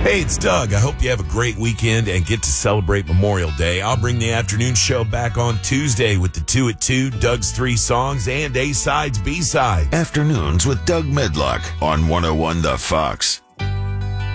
Hey, it's Doug. I hope you have a great weekend and get to celebrate Memorial Day. I'll bring the afternoon show back on Tuesday with the 2 at 2, Doug's 3 songs, and A-sides, B-sides. Afternoons with Doug Medlock on 101 The Fox.